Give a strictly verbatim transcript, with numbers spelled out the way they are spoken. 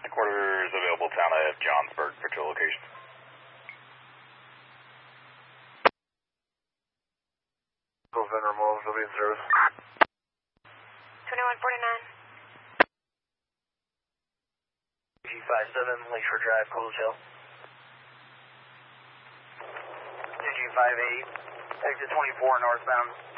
Headquarters available town of Johnsburg for two locations. Been removed, will be in service. twenty-one forty-nine. G fifty-seven, Lakeshore Drive, Coles Hill. two G fifty-eight, exit twenty-four northbound.